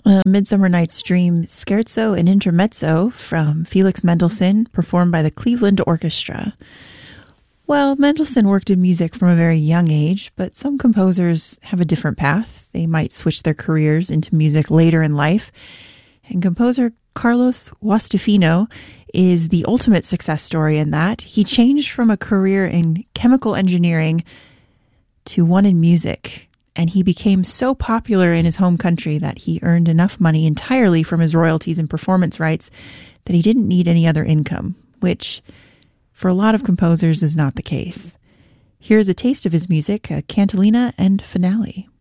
Midsummer Night's Dream Scherzo and Intermezzo from Felix Mendelssohn, performed by the Cleveland Orchestra. Well, Mendelssohn worked in music from a very young age, but some composers have a different path. They might switch their careers into music later in life. And composer Carlos Guastavino is the ultimate success story in that. He changed from a career in chemical engineering to one in music. And he became so popular in his home country that he earned enough money entirely from his royalties and performance rights that he didn't need any other income, which for a lot of composers is not the case. Here's a taste of his music, a cantilena and finale.